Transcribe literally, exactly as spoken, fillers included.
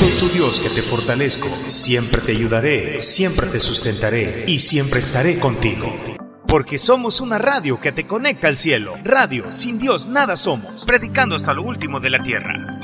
soy tu Dios que te fortalezco. Siempre te ayudaré, siempre te sustentaré y siempre estaré contigo. Porque somos una radio que te conecta al cielo. Radio, sin Dios nada somos. Predicando hasta lo último de la tierra.